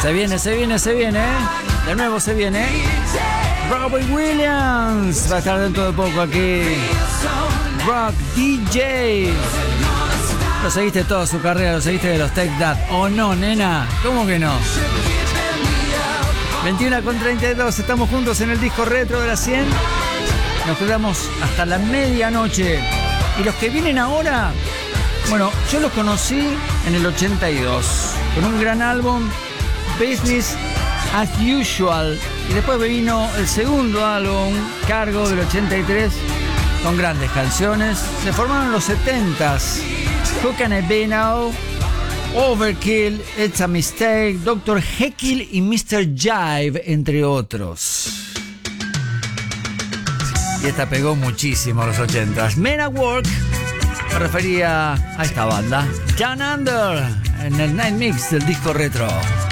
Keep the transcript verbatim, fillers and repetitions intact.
Se viene, se viene, se viene. De nuevo se viene. Robbie Williams va a estar dentro de poco aquí. Rock D J. Lo seguiste toda su carrera, lo seguiste de los Take That. ¿O no, nena? ¿Cómo que no? veintiuno con treinta y dos, estamos juntos en el disco retro de las cien. Nos quedamos hasta la medianoche. Y los que vienen ahora, bueno, yo los conocí en el ochenta y dos con un gran álbum, Business as Usual. Y después vino el segundo álbum, Cargo, del ochenta y tres, con grandes canciones. Se formaron en los setentas. Who Can I Be Now, Overkill, It's a Mistake, doctor Jekyll y mister Jive, entre otros. Y esta pegó muchísimo a los ochentas. Men at Work, me refería a esta banda. Down Under, en el Night Mix del disco retro.